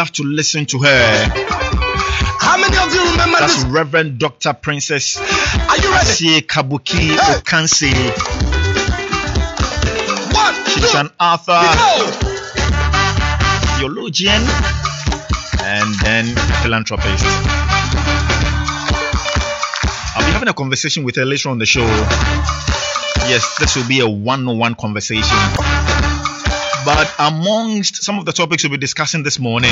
love to listen to her. How many of you remember That's this? Reverend Dr. Princess Are you ready? Sie Kabuki Okanse. She's an author, theologian, and then philanthropist. I'll be having a conversation with her later on the show. Yes, this will be a one-on-one conversation. But amongst some of the topics we'll be discussing this morning,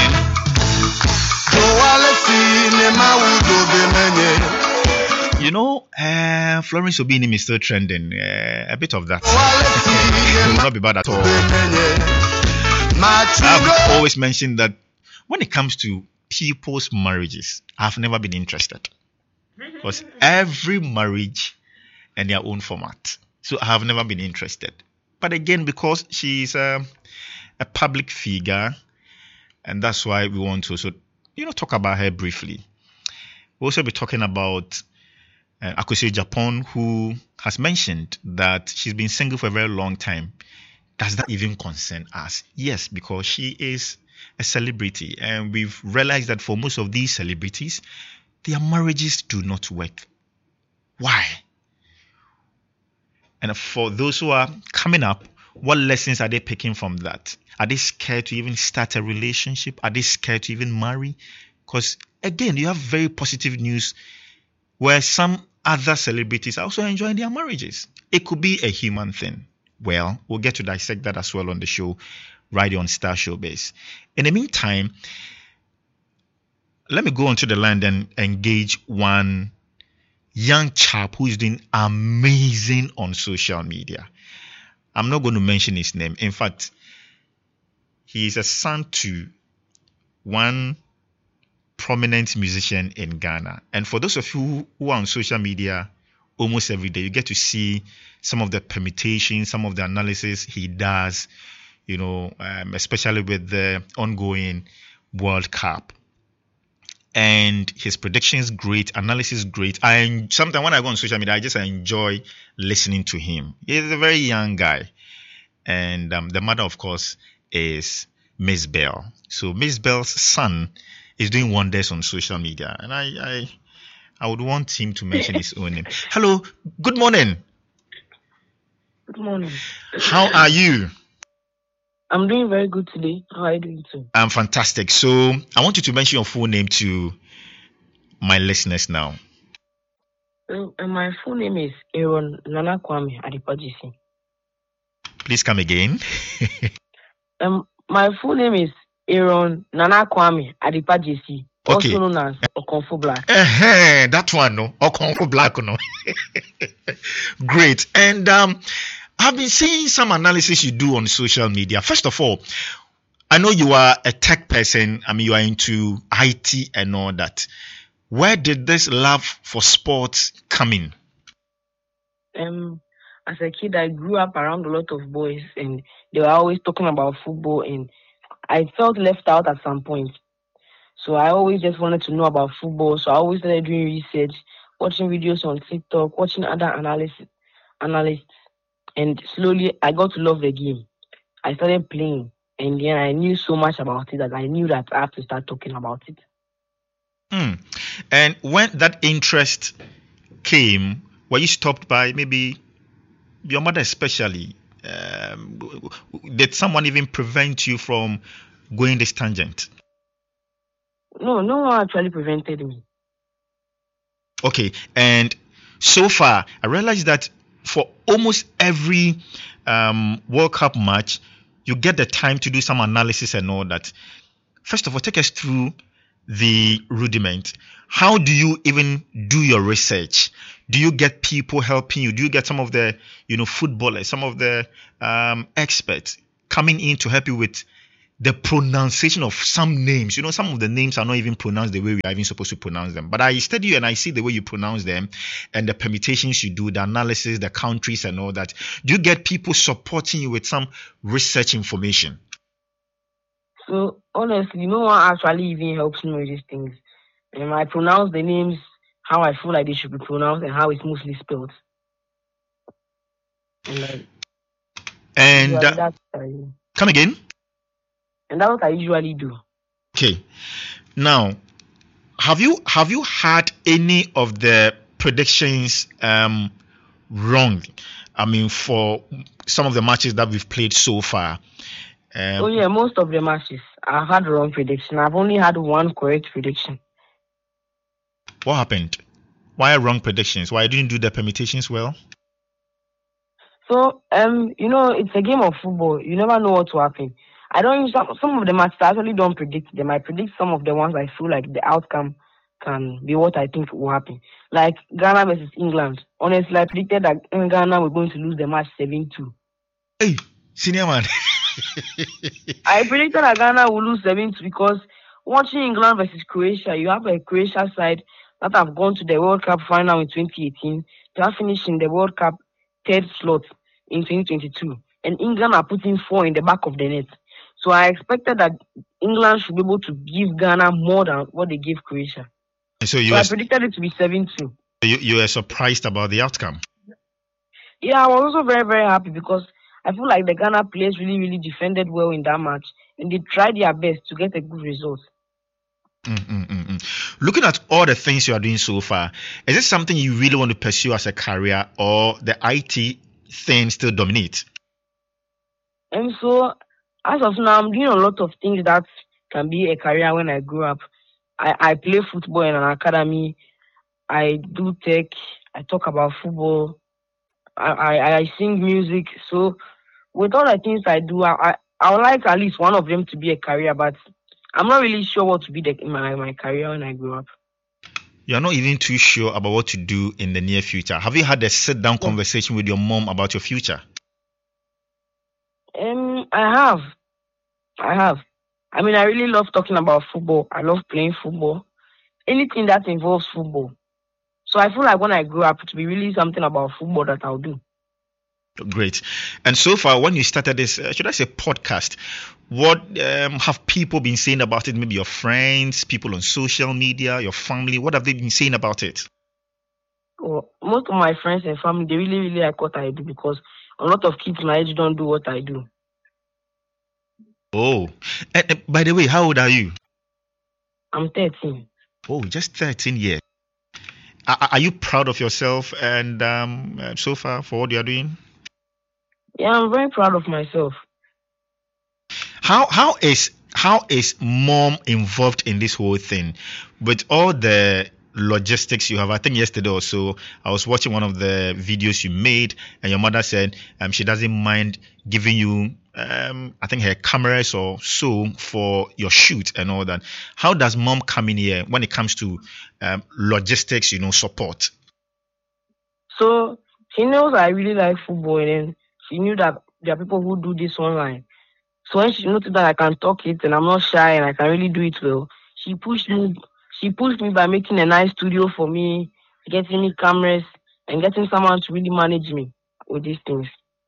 you know, Florence Obinimi is still trending. A bit of that. It will not be bad at all. I've always mentioned that when it comes to people's marriages, I've never been interested. Because every marriage and their own format. So I have never been interested. But again, because she's a public figure, and that's why we want to talk about her briefly. We'll also be talking about Akosua Japan, who has mentioned that she's been single for a very long time. Does that even concern us? Yes, because she is a celebrity, and we've realized that for most of these celebrities, their marriages do not work. Why? And for those who are coming up, what lessons are they picking from that? Are they scared to even start a relationship? Are they scared to even marry? Because again, you have very positive news where some other celebrities are also enjoying their marriages. It could be a human thing. Well, we'll get to dissect that as well on the show, right on Star Showbiz. In the meantime, let me go onto the line and engage one young chap who is doing amazing on social media. I'm not going to mention his name. In fact, he is a son to one prominent musician in Ghana. And for those of you who are on social media almost every day, you get to see some of the permutations, some of the analysis he does, especially with the ongoing World Cup. And his predictions great, analysis great. Sometimes when I go on social media, I just enjoy listening to him. He's a very young guy, and the mother, of course, is Miss Bell. So Miss Bell's son is doing wonders on social media, and I would want him to mention his own name. Hello, good morning. Good morning. How are you? I'm doing very good today. How are you doing too? I'm fantastic. So I want you to mention your full name to my listeners now. My full name is Aaron Nana Kwame Adipajisi. Please come again. My full name is Aaron Nana Kwame Adipajisi, Okay. also known as Okonfo Black. That one, no? Okonfo Black, no? Great. And I've been seeing some analysis you do on social media. First of all, I know you are a tech person. I mean, you are into IT and all that. Where did this love for sports come in? As a kid, I grew up around a lot of boys, and they were always talking about football, and I felt left out at some point. So I always just wanted to know about football. So I always started doing research, watching videos on TikTok, watching other analysts. And slowly, I got to love the game. I started playing, and then I knew so much about it that I knew that I have to start talking about it. And when that interest came, were you stopped by maybe your mother especially? Did someone even prevent you from going this tangent? No one actually prevented me. Okay, and so far, I realized that for almost every World Cup match, you get the time to do some analysis and all that. First of all, take us through the rudiment. How do you even do your research? Do you get people helping you? Do you get some of the footballers, some of the experts coming in to help you with the pronunciation of some names? Some of the names are not even pronounced the way we are even supposed to pronounce them. But I study you and I see the way you pronounce them and the permutations you do, the analysis, the countries and all that. Do you get people supporting you with some research information? So honestly, no one actually even helps me with these things. I pronounce the names how I feel like they should be pronounced and how it's mostly spelled. And come again? And that's what I usually do. Okay. Now, have you had any of the predictions wrong? I mean, for some of the matches that we've played so far. Oh yeah, most of the matches I've had wrong prediction. I've only had one correct prediction. What happened? Why wrong predictions? Why didn't you do the permutations well? So it's a game of football. You never know what will happen. I don't use some of the matches. I actually don't predict them. I predict some of the ones I feel like the outcome can be what I think will happen. Like Ghana versus England. Honestly, I predicted that Ghana were going to lose the match 7-2. Hey, senior man. I predicted that Ghana will lose 7-2 because watching England versus Croatia, you have a Croatia side that have gone to the World Cup final in 2018. They are finishing the World Cup third slot in 2022. And England are putting 4 in the back of the net. So I expected that England should be able to give Ghana more than what they gave Croatia. So I predicted it to be 7-2. You were surprised about the outcome? Yeah, I was also very, very happy because I feel like the Ghana players really, really defended well in that match. And they tried their best to get a good result. Looking at all the things you are doing so far, is this something you really want to pursue as a career, or the IT thing still dominate? And so, as of now, I'm doing a lot of things that can be a career when I grow up. I play football in an academy. I do tech. I talk about football. I sing music. So, with all the things I do, I would like at least one of them to be a career, but I'm not really sure what to be my career when I grow up. You're not even too sure about what to do in the near future. Have you had a sit-down conversation with your mom about your future? I have. I mean, I really love talking about football. I love playing football. Anything that involves football. So I feel like when I grow up, it will be really something about football that I'll do. Great. And so far, when you started this, should I say podcast, what have people been saying about it? Maybe your friends, people on social media, your family. What have they been saying about it? Well, most of my friends and family, they really, really like what I do because a lot of kids my age don't do what I do. Oh, and by the way, how old are you? I'm 13. Oh, just 13 years. Are you proud of yourself and so far for what you are doing? Yeah, I'm very proud of myself. How is mom involved in this whole thing with all the logistics you have? I think yesterday or so I was watching one of the videos you made, and your mother said she doesn't mind giving you I think her cameras or so for your shoot and all that. How does mom come in here when it comes to logistics, support? So she knows I really like football, and she knew that there are people who do this online. So when she noticed that I can talk it and I'm not shy and I can really do it well, she pushed me. She pushed me by making a nice studio for me, getting me cameras, and getting someone to really manage me with these things.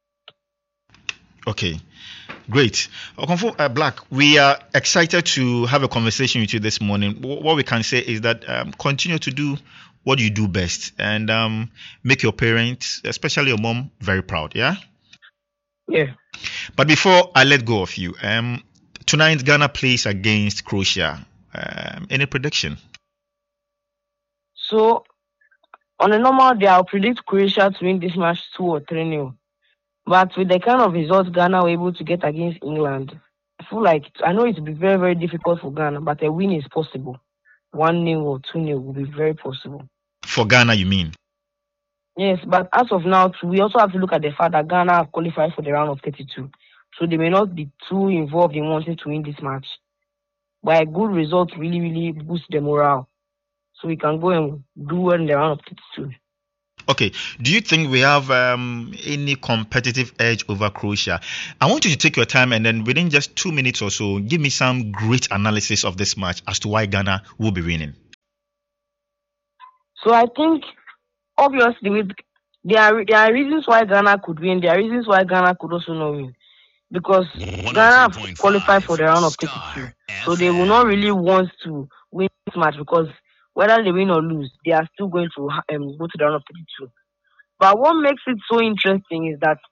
Okay, great. Okomfo Black, we are excited to have a conversation with you this morning. What we can say is that continue to do what you do best and make your parents, especially your mom, very proud. Yeah. Yeah. But before I let go of you, tonight Ghana plays against Croatia. Any prediction? So, on a normal day, I'll predict Croatia to win this match 2 or 3-0. But with the kind of results Ghana were able to get against England, I know it will be very, very difficult for Ghana, but a win is possible. 1-0 or 2-0 will be very possible. For Ghana, you mean? Yes, but as of now, we also have to look at the fact that Ghana have qualified for the round of 32. So they may not be too involved in wanting to win this match. But a good result really, really boosts the morale. So we can go and do well in the round of 32. Okay. Do you think we have any competitive edge over Croatia? I want you to take your time and then within just 2 minutes or so, give me some great analysis of this match as to why Ghana will be winning. So I think, obviously, there are reasons why Ghana could win. There are reasons why Ghana could also not win. Because Ghana have qualified for the round of 32. So they will not really want to win this match because whether they win or lose, they are still going to go to the round of 32. But what makes it so interesting is that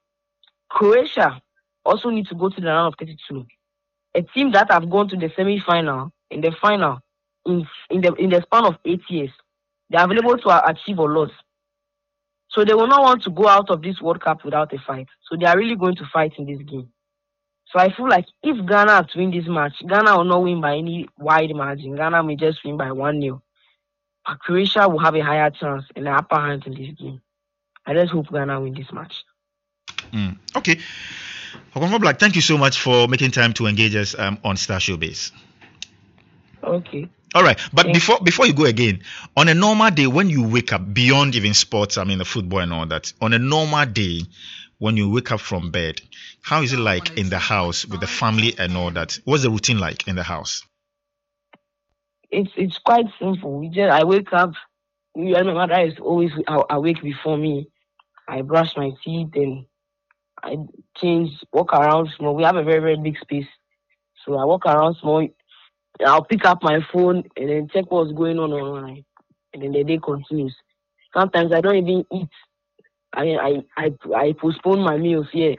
Croatia also need to go to the round of 32. A team that have gone to the semi-final, in the final, in the span of 8 years, they are available to achieve a lot. So they will not want to go out of this World Cup without a fight. So they are really going to fight in this game. So I feel like if Ghana have to win this match, Ghana will not win by any wide margin. Ghana may just win by 1-0. But Croatia will have a higher chance and an upper hand in this game. I just hope Ghana win this match. Okay. Okonfo Black, thank you so much for making time to engage us on Star Showbiz. Okay. All right, but before you go again, on a normal day when you wake up, beyond even sports, I mean the football and all that, on a normal day when you wake up from bed, how is it like in the house with the family and all that? What's the routine like in the house? It's quite simple. I wake up. My mother is always awake before me. I brush my teeth and I walk around small. We have a very, very big space, so I walk around small. I'll pick up my phone and then check what's going on online, and then the day continues. Sometimes I don't even eat. I postpone my meals here.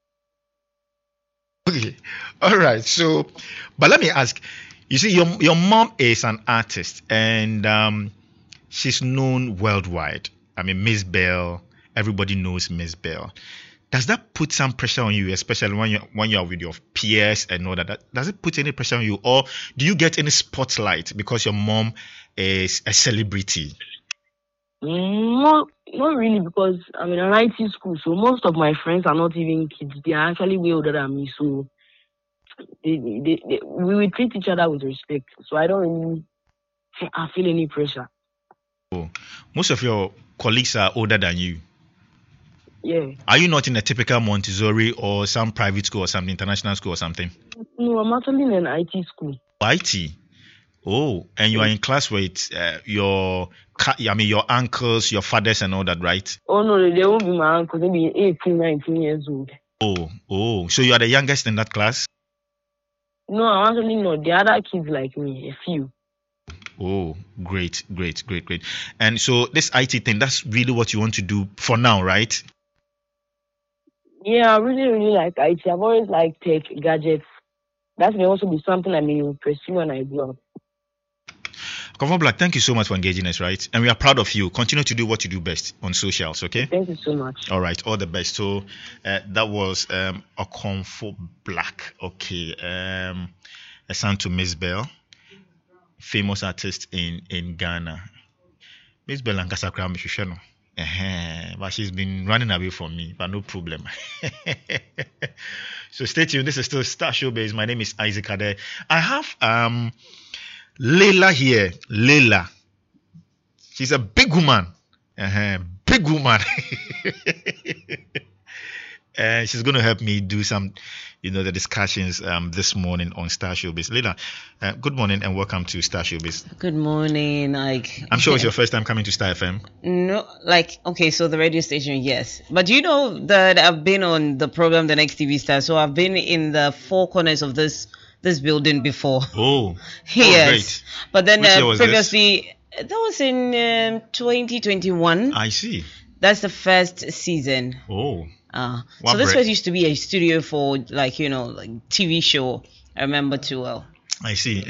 Okay, all right. So, but let me ask. You see, your mom is an artist, and she's known worldwide. I mean, Miss Bell. Everybody knows Miss Bell. Does that put some pressure on you, especially when you are with your peers and all that? Does it put any pressure on you, or do you get any spotlight because your mom is a celebrity? Not really, because I'm in an IT school, so most of my friends are not even kids. They are actually way older than me, so we will treat each other with respect. So I don't really feel any pressure. Oh, most of your colleagues are older than you. Yeah. Are you not in a typical Montessori or some private school or something, international school or something? No, I'm actually in an IT school. IT? Oh, and you are in class with your uncles, your fathers and all that, right? Oh, no, they won't be my uncles. They'll be 18, 19 years old. Oh, so you are the youngest in that class? No, I'm actually not. The other kids like me, a few. Oh, great. And so this IT thing, that's really what you want to do for now, right? Yeah, I really, really like IT. I've always liked tech, gadgets. That may also be something I may pursue when I grow up. Okonfo Black, thank you so much for engaging us, right? And we are proud of you. Continue to do what you do best on socials, okay? Thank you so much. All right, all the best. So that was Okonfo Black, okay. A son to Miss Bell, famous artist in Ghana. Miss Bell and Kasakra Mishisheno. But she's been running away from me, but no problem. So stay tuned. This is still Star Showbiz. My name is Isaac Ade. I have Leila here. Leila. She's a big woman. Big woman. She's going to help me do some, the discussions this morning on Star Showbiz. Leila, good morning and welcome to Star Showbiz. Good morning. I'm sure it's your first time coming to Star FM. No, okay, so the radio station, yes. But you know that I've been on the program The Next TV Star, so I've been in the four corners of this building before. Oh, yes. Great. But then previously, that was in 2021. I see. That's the first season. Oh. So this place used to be a studio for like TV show. I remember too well. I see.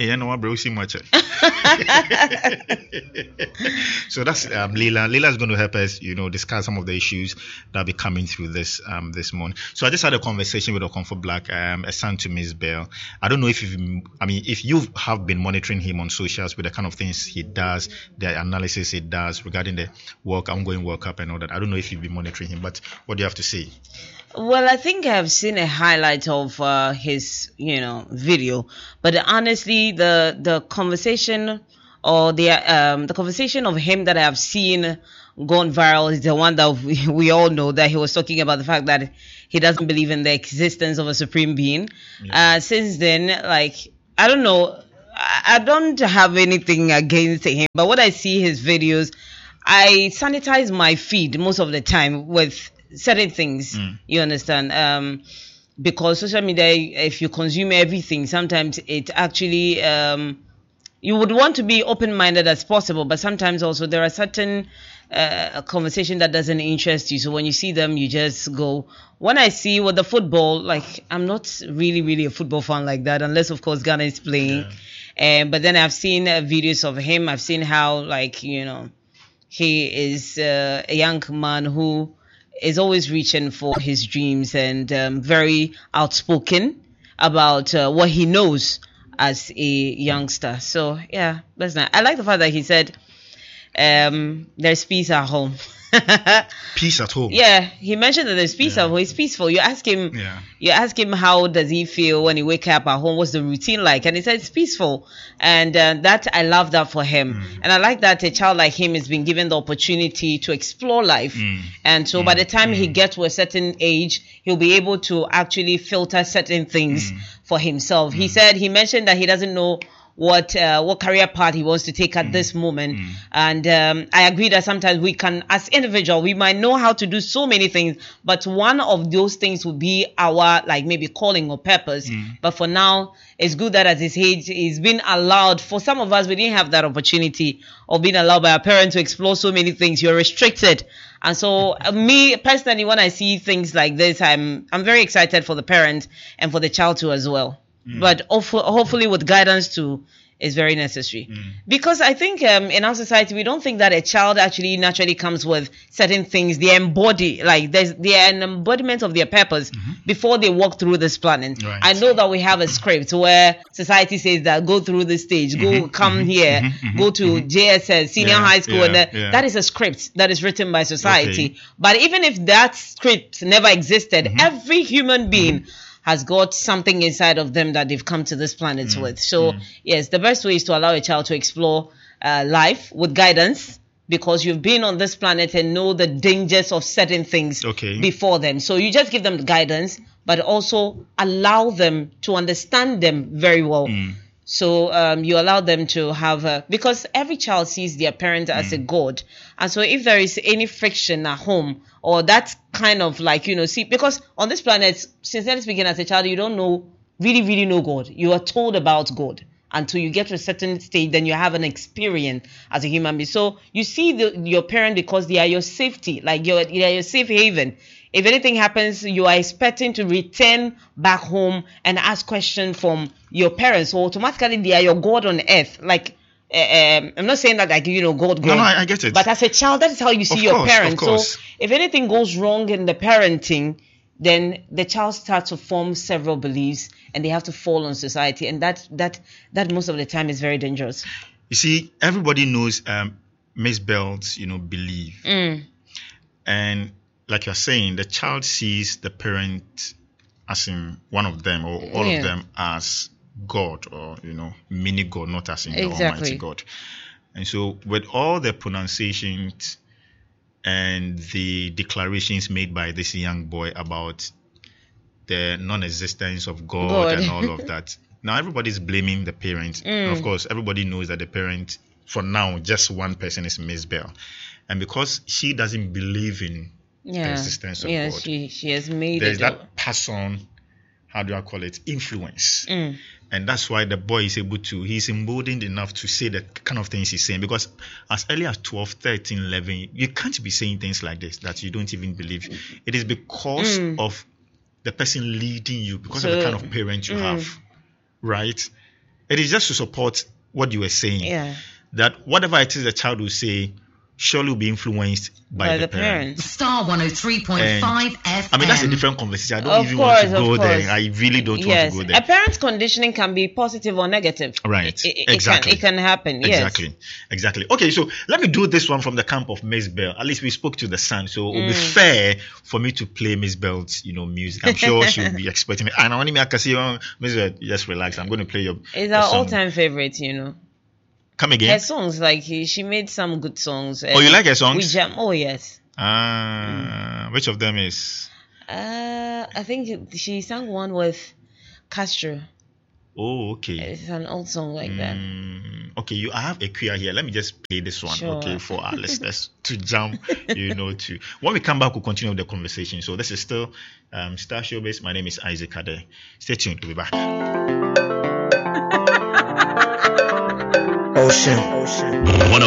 So that's Leila. Leila is going to help us, discuss some of the issues that'll be coming through this morning. So I just had a conversation with Okonfo Black, a son to Miss Bell. I don't know if you have been monitoring him on socials with the kind of things he does, the analysis he does regarding the ongoing World Cup and all that. I don't know if you've been monitoring him, but what do you have to say? Well, I think I've seen a highlight of his, video, but honestly, the conversation or the conversation of him that I have seen gone viral is the one that we all know, that he was talking about the fact that he doesn't believe in the existence of a supreme being. Yeah. Since then, I don't know, I don't have anything against him, but when I see his videos, I sanitize my feed most of the time with certain things, you understand, because social media, if you consume everything, sometimes it actually you would want to be open-minded as possible, but sometimes also there are certain conversation that doesn't interest you. So when you see them, you just go. When I see with the football, like I'm not really a football fan like that, unless of course Ghana is playing. But then I've seen videos of him. I've seen how, like, you know, he is a young man who is always reaching for his dreams and very outspoken about what he knows as a youngster. So yeah, that's nice. I like the fact that he said there's peace at home. Peace at home. Yeah, he mentioned that there's peace at home. It's peaceful. You ask him how does he feel when he wake up at home, what's the routine like, and he said it's peaceful. And that, I love that for him. And I like that a child like him has been given the opportunity to explore life. And so by the time he gets to a certain age, he'll be able to actually filter certain things for himself. He mentioned that he doesn't know what career path he wants to take at this moment. And I agree that sometimes we can, as individual, we might know how to do so many things, but one of those things would be our, like, maybe calling or purpose. But for now, it's good that at his age, he's been allowed. For some of us, we didn't have that opportunity of being allowed by our parents to explore so many things. You're restricted. And so me personally, when I see things like this, I'm very excited for the parent and for the child too as well. But hopefully with guidance too is very necessary. Because I think in our society, we don't think that a child actually naturally comes with certain things. They embody, like they are an embodiment of their purpose before they walk through this planet. Right. I know that we have a script where society says that go through this stage, come here, go to JSS, senior high school. That is a script that is written by society. Okay. But even if that script never existed, every human being has got something inside of them that they've come to this planet with. So yes, the best way is to allow a child to explore life with guidance, because you've been on this planet and know the dangers of certain things before them. So you just give them the guidance, but also allow them to understand them very well. So you allow them to have because every child sees their parent as a god. And so if there is any friction at home, or that kind of, like, you know, see, because on this planet, sincerely speaking, as a child, you don't really know God. You are told about God until you get to a certain stage, then you have an experience as a human being. So you see your parent because they are your safety, like they are your safe haven. If anything happens, you are expecting to return back home and ask questions from your parents. So automatically they are your God on earth. Like, I'm not saying that, like, you know, God. No, I get it. But as a child, that is how you see your parents. So if anything goes wrong in the parenting, then the child starts to form several beliefs, and they have to fall on society, and that most of the time is very dangerous. You see, everybody knows Miss Bell's, you know, belief, and like you're saying, the child sees the parent as in one of them, or all of them as God, or, you know, mini God, not as in the Almighty God. And so with all the pronunciations and the declarations made by this young boy about the non-existence of God and all of that, now everybody's blaming the parent. And of course, everybody knows that the parent, for now, just one person is Miss Bell. And because she doesn't believe in the existence of God, she has made there's that person, how do I call it, influence. And that's why the boy is able to, he's emboldened enough to say the kind of things he's saying. Because as early as 12, 13, 11, you can't be saying things like this that you don't even believe. It is because of the person leading you, because of the kind of parent you have, right? It is just to support what you were saying. That whatever it is the child will say, surely will be influenced by the parents. Star 103.5 FM. I mean, that's a different conversation. I don't even want to go there. I really don't want to go there. A parent's conditioning can be positive or negative. Right. Exactly. It can happen. Exactly. Okay, so let me do this one from the camp of Miss Bell. At least we spoke to the son, so it will be fair for me to play Miss Bell's, you know, music. I'm sure she'll be expecting me. And I want to say, Miss Bell, just relax. I'm going to play your. It's our all-time favorite, you know. Come again? Her songs, like she made some good songs. Oh, you like her songs? We jam. Oh, yes. Which of them is? I think she sang one with Castro. Oh, okay. It's an old song like that. Okay, I have a queer here. Let me just play this one, okay, for our listeners to jump, you know, to. When we come back, we'll continue the conversation. So this is still Star Showbiz. My name is Isaac Ade. Stay tuned. We'll be back. Ocean. 103.5